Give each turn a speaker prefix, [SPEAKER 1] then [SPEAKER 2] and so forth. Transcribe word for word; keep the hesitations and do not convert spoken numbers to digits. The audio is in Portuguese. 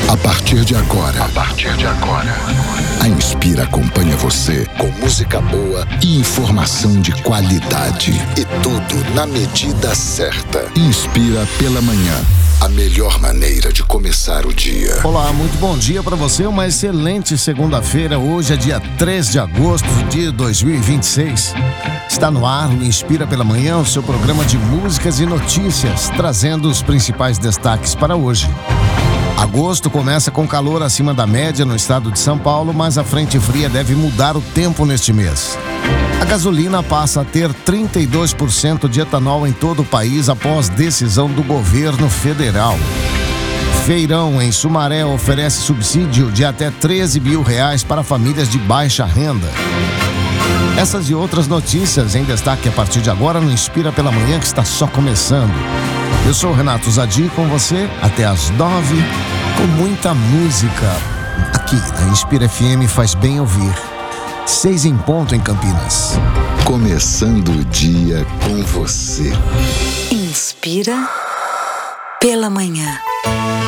[SPEAKER 1] A partir de agora,
[SPEAKER 2] A partir de agora,
[SPEAKER 1] a Inspira acompanha você com música boa e informação de qualidade. E tudo na medida certa. Inspira pela manhã. A melhor maneira de começar o dia.
[SPEAKER 3] Olá, muito bom dia para você. Uma excelente segunda-feira. Hoje é dia três de agosto de dois mil e vinte e seis. Está no ar o Inspira pela Manhã, o seu programa de músicas e notícias, trazendo os principais destaques para hoje. Agosto começa com calor acima da média no estado de São Paulo, mas a frente fria deve mudar o tempo neste mês. A gasolina passa a ter trinta e dois por cento de etanol em todo o país após decisão do governo federal. Feirão em Sumaré oferece subsídio de até treze mil reais para famílias de baixa renda. Essas e outras notícias em destaque a partir de agora no Inspira pela Manhã, que está só começando. Eu sou o Renato Zadi, com você até às nove, com muita música. Aqui na Inspira F M faz bem ouvir. Seis em ponto em Campinas.
[SPEAKER 1] Começando o dia com você.
[SPEAKER 4] Inspira pela Manhã.